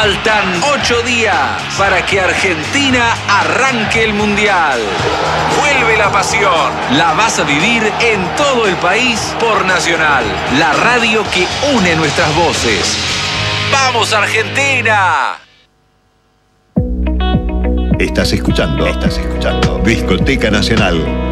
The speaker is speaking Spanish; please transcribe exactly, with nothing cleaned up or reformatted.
Faltan ocho días para que Argentina arranque el Mundial. Vuelve la pasión. La vas a vivir en todo el país por Nacional, la radio que une nuestras voces. ¡Vamos, Argentina! Estás escuchando, estás escuchando Discoteca Nacional.